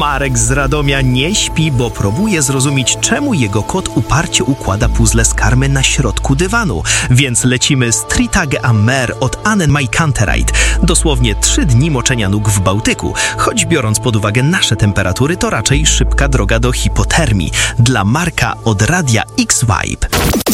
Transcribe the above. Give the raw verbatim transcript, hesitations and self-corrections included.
Marek z Radomia nie śpi, bo próbuje zrozumieć, czemu jego kot uparcie układa puzzle z karmy na środku dywanu. Więc lecimy z Tritage am Meer od Annen Maikantereit. Dosłownie trzy dni moczenia nóg w Bałtyku. Choć biorąc pod uwagę nasze temperatury, to raczej szybka droga do hipotermii. Dla Marka od Radia X-Vibe.